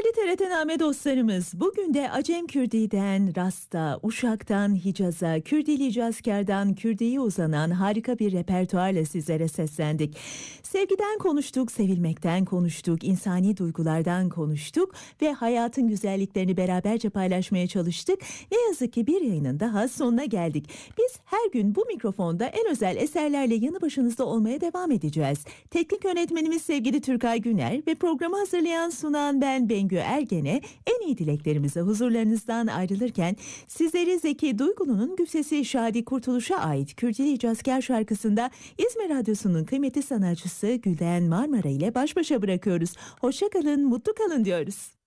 Sevgili TRT-Name dostlarımız, bugün de Acem Kürdi'den Rast'a, Uşak'tan Hicaz'a, Kürdili Cazker'dan Kürdi'ye uzanan harika bir repertuarla sizlere seslendik. Sevgiden konuştuk, sevilmekten konuştuk, insani duygulardan konuştuk ve hayatın güzelliklerini beraberce paylaşmaya çalıştık. Ne yazık ki bir yayının daha sonuna geldik. Biz her gün bu mikrofonda en özel eserlerle yanı başınızda olmaya devam edeceğiz. Teknik yönetmenimiz sevgili Türkay Güner ve programı hazırlayan sunan ben Bengü Ergen'e en iyi dileklerimizi huzurlarınızdan ayrılırken sizleri Zeki Duygulu'nun Güfsesi Şadi Kurtuluş'a ait Kürdili Cazker şarkısında İzmir Radyosu'nun kıymetli sanatçısı Gülden Marmara ile baş başa bırakıyoruz. Hoşça kalın, mutlu kalın diyoruz.